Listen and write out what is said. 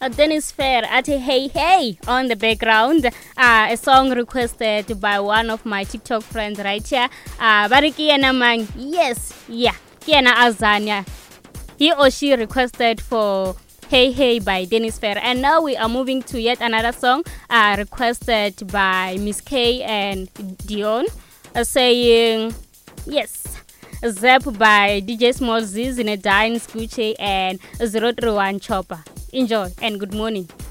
Dennis Fair at Hey Hey on the background. A song requested by one of my TikTok friends right here. Barikiana man, yes, yeah, Kiana Azania. He or she requested for Hey Hey by Dennis Fair. And now we are moving to yet another song requested by Miss K and Dion, saying yes. Zap by DJ Small Z, Zinedine Scucci, and 031 Chopper. Enjoy and good morning.